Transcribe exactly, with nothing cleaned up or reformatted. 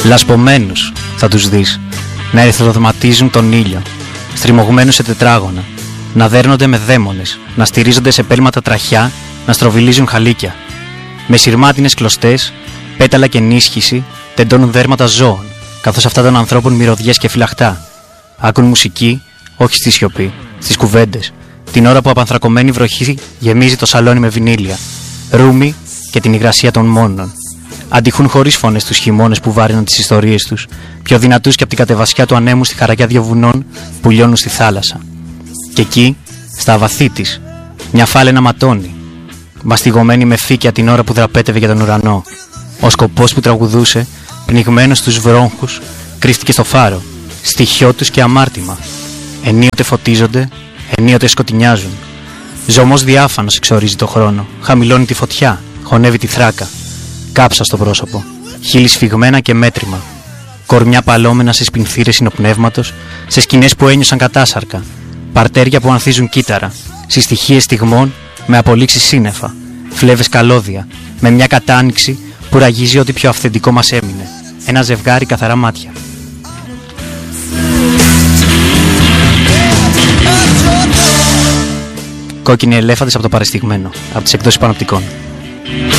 Λασπωμένους θα τους δεις να ερυθροδηματίζουν τον ήλιο, στριμωγμένους σε τετράγωνα, να δέρνονται με δαίμονες, να στηρίζονται σε πέλματα τραχιά, να στροβιλίζουν χαλίκια. Με σειρμάτινες κλωστές, πέταλα και ενίσχυση τεντώνουν δέρματα ζώων, καθώς αυτά των ανθρώπων μυρωδιές και φυλαχτά. Άκουν μουσική, όχι στη σιωπή, στις κουβέντες, την ώρα που απανθρακωμένη βροχή γεμίζει το σαλόνι με βινίλια, ρούμι και την υγρασία των μόνων. Αντιχούν χωρίς φωνές τους χειμώνες που βάριναν τις ιστορίες τους, πιο δυνατούς και από την κατεβασιά του ανέμου στη χαρακιά δύο βουνών που λιώνουν στη θάλασσα. Και εκεί, στα βαθύ της, μια φάλαινα ματώνει, μαστιγωμένη με φύκια την ώρα που δραπέτευε για τον ουρανό. Ο σκοπός που τραγουδούσε, πνιγμένος στους βρόχους, κρύφτηκε στο φάρο, στοιχειό τους και αμάρτημα. Ενίοτε φωτίζονται, ενίοτε σκοτεινιάζουν. Ζωμός διάφανος εξορίζει το χρόνο, χαμηλώνει τη φωτιά, χωνεύει τη θράκα. Κάψα στο πρόσωπο, χείλη σφιγμένα και μέτρημα. Κορμιά παλώμενα σε σπινθήρες συνοπνεύματος, σε σκηνές που ένιωσαν κατάσαρκα. Παρτέρια που ανθίζουν κύτταρα, συστοιχίες στιγμών με απολύξεις σύννεφα. Φλέβες καλώδια, με μια κατάνοιξη που ραγίζει ό,τι πιο αυθεντικό μας έμεινε. Ένα ζευγάρι καθαρά μάτια. Κόκκινοι ελέφαντες από το παρεστηγμένο, από τις εκδόσεις Πανοπτικών.